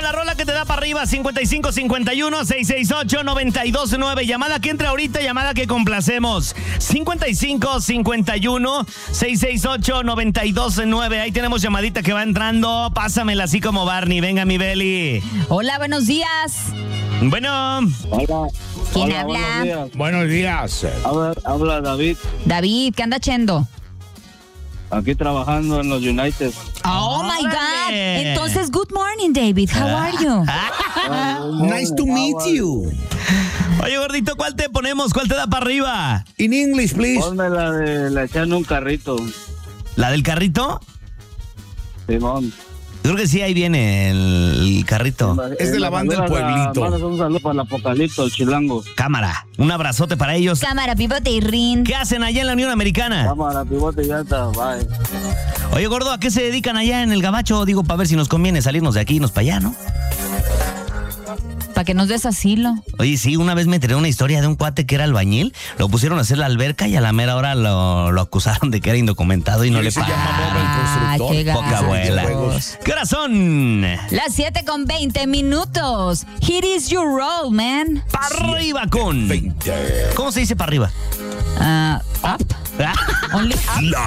la rola que te da para arriba, 5551-668-929. Llamada que entra ahorita, llamada que complacemos. 5551-668-929. Ahí tenemos llamadita que va entrando. Pásamela así como Barney. Venga, mi Beli. Hola, buenos días. Bueno. Hola. ¿Quién Hola, habla? Buenos días. Habla David, David, ¿qué anda haciendo? aquí trabajando en los United. Oh my God. ¡Órale! Entonces, good morning, David. How are you? Nice to meet you. Oye, gordito, ¿cuál te ponemos? ¿Cuál te da para arriba? In English, please. Ponme la de la echan un carrito, ¿La del carrito? Simón. Creo que sí, ahí viene el carrito. Es de la banda del pueblito. Mandas un saludo para el Apocalipto, el Chilango. Cámara. Un abrazote para ellos. Cámara, pivote y rin. ¿Qué hacen allá en la Unión Americana? Cámara, pivote, ya está, bye. Oye, gordo, ¿a qué se dedican allá en el Gabacho? Digo, para ver si nos conviene salirnos de aquí y irnos para allá, ¿no? Para que nos des asilo. Oye, sí, una vez me enteré una historia de un cuate que era albañil, lo pusieron a hacer la alberca y a la mera hora lo acusaron de que era indocumentado y no le Se llama Bob pagaron. el constructor. Ay, qué Poca ganas. abuela. ¿Qué horas son? Las 7:20. Here is your role, man. Para arriba con... 20. ¿Cómo se dice para arriba? Up. Only up.